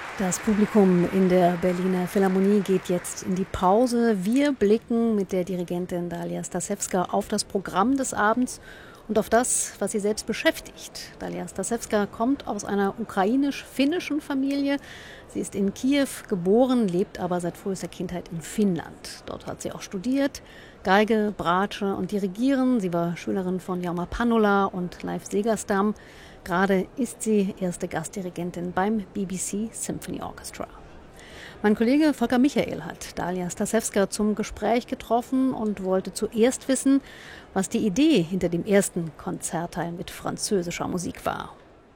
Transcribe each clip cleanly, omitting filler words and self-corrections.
Das Publikum in der Berliner Philharmonie geht jetzt in die Pause. Wir blicken mit der Dirigentin Dalia Stasewska auf das Programm des Abends und auf das, was sie selbst beschäftigt. Dalia Stasewska kommt aus einer ukrainisch-finnischen Familie. Sie ist in Kiew geboren, lebt aber seit frühester Kindheit in Finnland. Dort hat sie auch studiert, Geige, Bratsche und Dirigieren. Sie war Schülerin von Jorma Panula und Leif Segerstam. Gerade ist sie erste Gastdirigentin beim BBC Symphony Orchestra. Mein Kollege Volker Michael hat Dalia Stasewska zum Gespräch getroffen und wollte zuerst wissen, was die Idee hinter dem ersten Konzertteil mit französischer Musik war.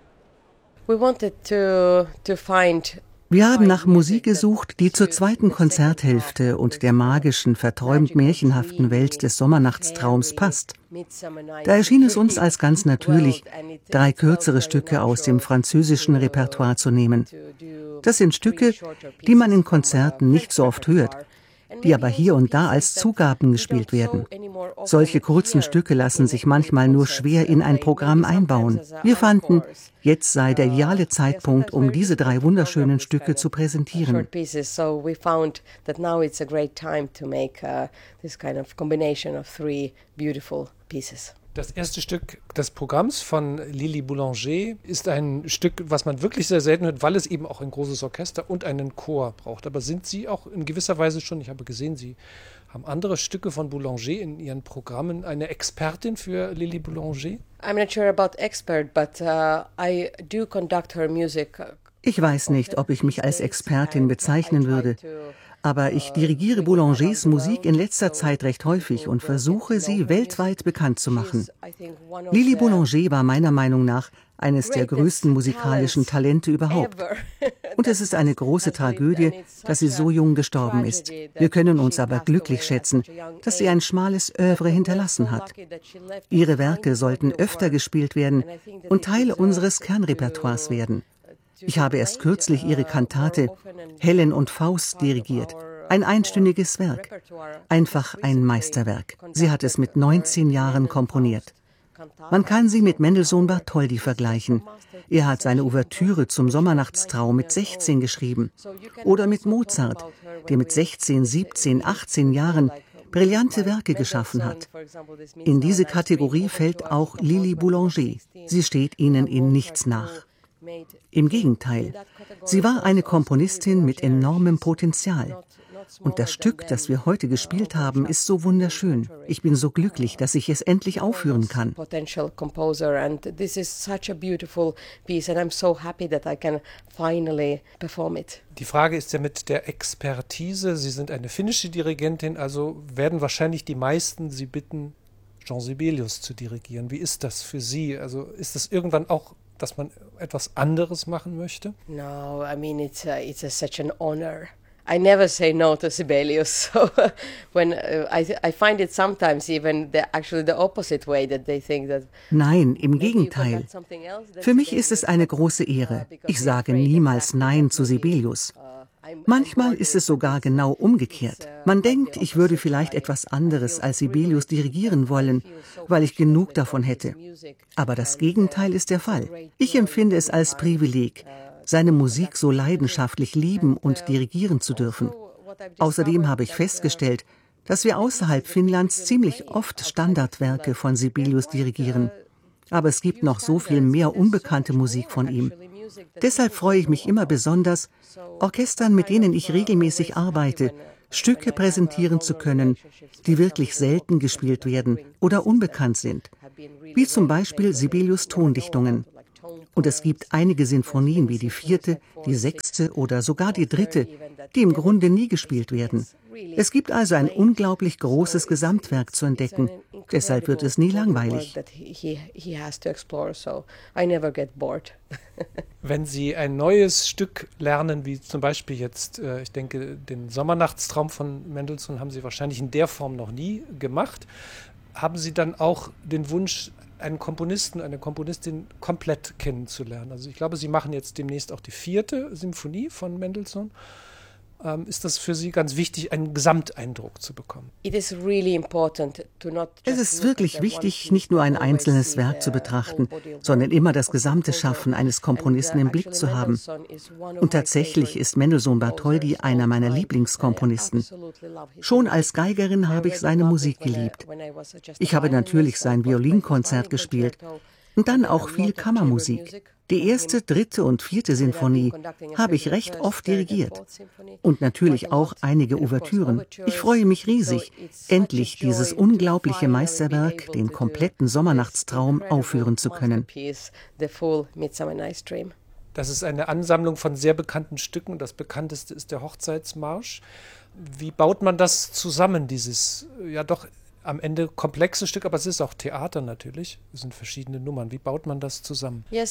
Wir haben nach Musik gesucht, die zur zweiten Konzerthälfte und der magischen, verträumt märchenhaften Welt des Sommernachtstraums passt. Da erschien es uns als ganz natürlich, 3 kürzere Stücke aus dem französischen Repertoire zu nehmen. Das sind Stücke, die man in Konzerten nicht so oft hört, die aber hier und da als Zugaben gespielt werden. Solche kurzen Stücke lassen sich manchmal nur schwer in ein Programm einbauen. Wir fanden, jetzt sei der ideale Zeitpunkt, um diese 3 wunderschönen Stücke zu präsentieren. Das erste Stück des Programms von Lili Boulanger ist ein Stück, was man wirklich sehr selten hört, weil es eben auch ein großes Orchester und einen Chor braucht. Aber sind Sie auch in gewisser Weise schon, ich habe gesehen, Sie haben andere Stücke von Boulanger in Ihren Programmen, eine Expertin für Lili Boulanger? I'm not sure about expert, but I do conduct her music. Ich weiß nicht, ob ich mich als Expertin bezeichnen würde. Aber ich dirigiere Boulangers Musik in letzter Zeit recht häufig und versuche, sie weltweit bekannt zu machen. Lili Boulanger war meiner Meinung nach eines der größten musikalischen Talente überhaupt. Und es ist eine große Tragödie, dass sie so jung gestorben ist. Wir können uns aber glücklich schätzen, dass sie ein schmales Œuvre hinterlassen hat. Ihre Werke sollten öfter gespielt werden und Teil unseres Kernrepertoires werden. Ich habe erst kürzlich ihre Kantate Helen und Faust dirigiert. Ein einstündiges Werk. Einfach ein Meisterwerk. Sie hat es mit 19 Jahren komponiert. Man kann sie mit Mendelssohn-Bartholdy vergleichen. Er hat seine Ouvertüre zum Sommernachtstraum mit 16 geschrieben. Oder mit Mozart, der mit 16, 17, 18 Jahren brillante Werke geschaffen hat. In diese Kategorie fällt auch Lili Boulanger. Sie steht ihnen in nichts nach. Im Gegenteil, sie war eine Komponistin mit enormem Potenzial. Und das Stück, das wir heute gespielt haben, ist so wunderschön. Ich bin so glücklich, dass ich es endlich aufführen kann. Die Frage ist ja mit der Expertise. Sie sind eine finnische Dirigentin, also werden wahrscheinlich die meisten Sie bitten, Jean Sibelius zu dirigieren. Wie ist das für Sie? Also ist das irgendwann auch, dass man etwas anderes machen möchte? No, I mean it's such an honor. I never say no to Sibelius. So when I find it sometimes even actually the opposite way that they think that. Nein, im Gegenteil. Für mich ist es eine große Ehre. Ich sage niemals Nein zu Sibelius. Manchmal ist es sogar genau umgekehrt. Man denkt, ich würde vielleicht etwas anderes als Sibelius dirigieren wollen, weil ich genug davon hätte. Aber das Gegenteil ist der Fall. Ich empfinde es als Privileg, seine Musik so leidenschaftlich lieben und dirigieren zu dürfen. Außerdem habe ich festgestellt, dass wir außerhalb Finnlands ziemlich oft Standardwerke von Sibelius dirigieren. Aber es gibt noch so viel mehr unbekannte Musik von ihm. Deshalb freue ich mich immer besonders, Orchestern, mit denen ich regelmäßig arbeite, Stücke präsentieren zu können, die wirklich selten gespielt werden oder unbekannt sind, wie zum Beispiel Sibelius Tondichtungen. Und es gibt einige Sinfonien wie die 4., die 6. oder sogar die 3., die im Grunde nie gespielt werden. Es gibt also ein unglaublich großes Gesamtwerk zu entdecken. Deshalb wird es nie langweilig. Wenn Sie ein neues Stück lernen, wie zum Beispiel jetzt, ich denke, den Sommernachtstraum von Mendelssohn haben Sie wahrscheinlich in der Form noch nie gemacht, haben Sie dann auch den Wunsch, einen Komponisten, eine Komponistin komplett kennenzulernen? Also ich glaube, Sie machen jetzt demnächst auch die 4. Symphonie von Mendelssohn. ist das für Sie ganz wichtig, einen Gesamteindruck zu bekommen? Es ist wirklich wichtig, nicht nur ein einzelnes Werk zu betrachten, sondern immer das gesamte Schaffen eines Komponisten im Blick zu haben. Und tatsächlich ist Mendelssohn-Bartholdy einer meiner Lieblingskomponisten. Schon als Geigerin habe ich seine Musik geliebt. Ich habe natürlich sein Violinkonzert gespielt. Und dann auch viel Kammermusik. Die 1., 3. und 4. Sinfonie habe ich recht oft dirigiert. Und natürlich auch einige Ouvertüren. Ich freue mich riesig, endlich dieses unglaubliche Meisterwerk, den kompletten Sommernachtstraum, aufführen zu können. Das ist eine Ansammlung von sehr bekannten Stücken. Das bekannteste ist der Hochzeitsmarsch. Wie baut man das zusammen, dieses ja doch am Ende komplexe Stück, aber es ist auch Theater natürlich. Es sind verschiedene Nummern. Wie baut man das zusammen? Ja,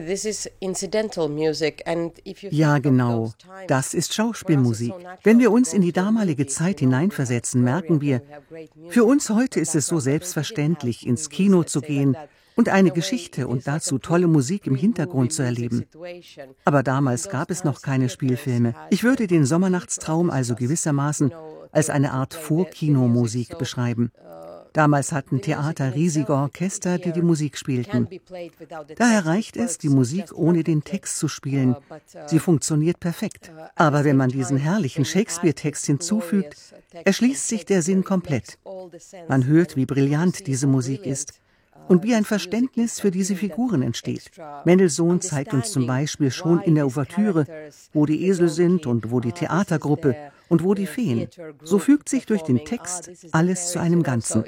genau. Das ist Schauspielmusik. Wenn wir uns in die damalige Zeit hineinversetzen, merken wir, für uns heute ist es so selbstverständlich, ins Kino zu gehen und eine Geschichte und dazu tolle Musik im Hintergrund zu erleben. Aber damals gab es noch keine Spielfilme. Ich würde den Sommernachtstraum also gewissermaßen als eine Art Vorkinomusik beschreiben. Damals hatten Theater riesige Orchester, die die Musik spielten. Daher reicht es, die Musik ohne den Text zu spielen. Sie funktioniert perfekt. Aber wenn man diesen herrlichen Shakespeare-Text hinzufügt, erschließt sich der Sinn komplett. Man hört, wie brillant diese Musik ist und wie ein Verständnis für diese Figuren entsteht. Mendelssohn zeigt uns zum Beispiel schon in der Ouvertüre, wo die Esel sind und wo die Theatergruppe und wo die Feen. So fügt sich durch den Text alles zu einem Ganzen.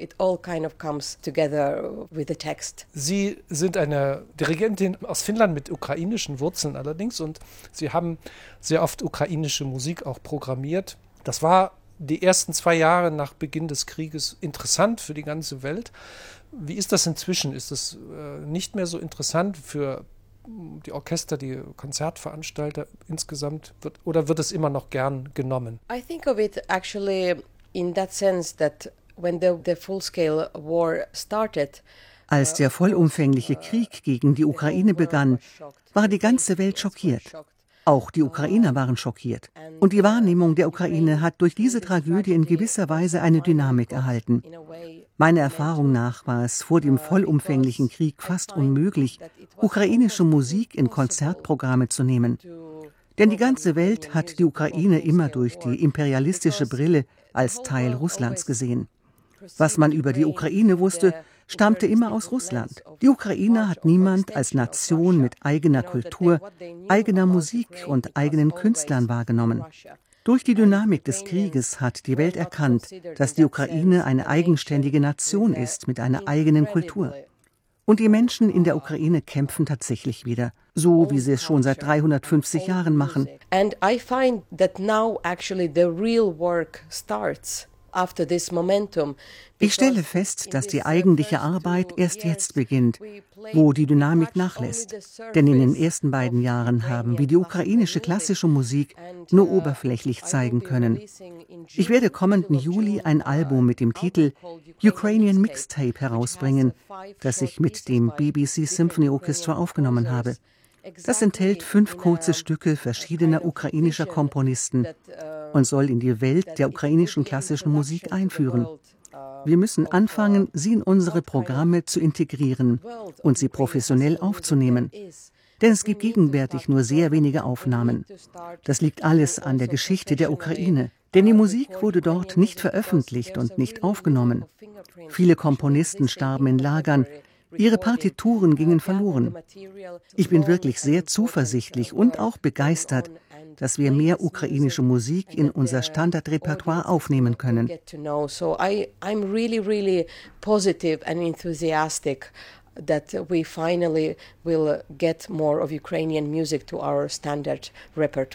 Sie sind eine Dirigentin aus Finnland mit ukrainischen Wurzeln allerdings und Sie haben sehr oft ukrainische Musik auch programmiert. Das war die ersten 2 Jahre nach Beginn des Krieges interessant für die ganze Welt. Wie ist das inzwischen? Ist es nicht mehr so interessant für die Orchester, die Konzertveranstalter insgesamt, oder wird es immer noch gern genommen? I think of it actually in that sense that when the full-scale war started, als der vollumfängliche Krieg gegen die Ukraine begann, war die ganze Welt schockiert. Auch die Ukrainer waren schockiert. Und die Wahrnehmung der Ukraine hat durch diese Tragödie in gewisser Weise eine Dynamik erhalten. Meiner Erfahrung nach war es vor dem vollumfänglichen Krieg fast unmöglich, ukrainische Musik in Konzertprogramme zu nehmen. Denn die ganze Welt hat die Ukraine immer durch die imperialistische Brille als Teil Russlands gesehen. Was man über die Ukraine wusste, stammte immer aus Russland. Die Ukraine hat niemand als Nation mit eigener Kultur, eigener Musik und eigenen Künstlern wahrgenommen. Durch die Dynamik des Krieges hat die Welt erkannt, dass die Ukraine eine eigenständige Nation ist mit einer eigenen Kultur. Und die Menschen in der Ukraine kämpfen tatsächlich wieder, so wie sie es schon seit 350 Jahren machen. And I find that now actually the real work starts. Ich stelle fest, dass die eigentliche Arbeit erst jetzt beginnt, wo die Dynamik nachlässt. Denn in den ersten beiden Jahren haben wir die ukrainische klassische Musik nur oberflächlich zeigen können. Ich werde kommenden Juli ein Album mit dem Titel Ukrainian Mixtape herausbringen, das ich mit dem BBC Symphony Orchestra aufgenommen habe. Das enthält 5 kurze Stücke verschiedener ukrainischer Komponisten und soll in die Welt der ukrainischen klassischen Musik einführen. Wir müssen anfangen, sie in unsere Programme zu integrieren und sie professionell aufzunehmen. Denn es gibt gegenwärtig nur sehr wenige Aufnahmen. Das liegt alles an der Geschichte der Ukraine. Denn die Musik wurde dort nicht veröffentlicht und nicht aufgenommen. Viele Komponisten starben in Lagern. Ihre Partituren gingen verloren. Ich bin wirklich sehr zuversichtlich und auch begeistert, dass wir mehr ukrainische Musik in unser Standardrepertoire aufnehmen können. So I'm really positive and enthusiastic that we finally will get more of Ukrainian music to our standard repertoire.